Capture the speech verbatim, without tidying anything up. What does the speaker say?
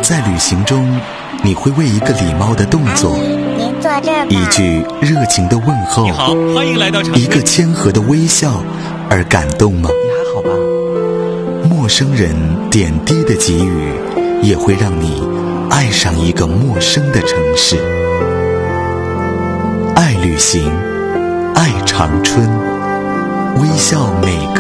在旅行中，你会为一个礼貌的动作， 您坐这儿吧。 一句热情的问候， 你好，欢迎来到长春。 一个谦和的微笑而感动吗？ 你还好吧？ 陌生人点滴的给予，也会让你爱上一个陌生的城市。爱旅行，爱长春，微笑每个